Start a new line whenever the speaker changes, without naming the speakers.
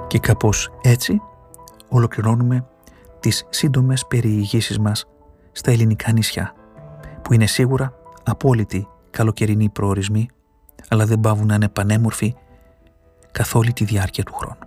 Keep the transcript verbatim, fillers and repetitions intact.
Και κάπως έτσι ολοκληρώνουμε τις σύντομες περιηγήσεις μας στα ελληνικά νησιά, που είναι σίγουρα απόλυτοι καλοκαιρινοί προορισμοί, αλλά δεν παύουν να είναι πανέμορφοι καθ' όλη τη διάρκεια του χρόνου.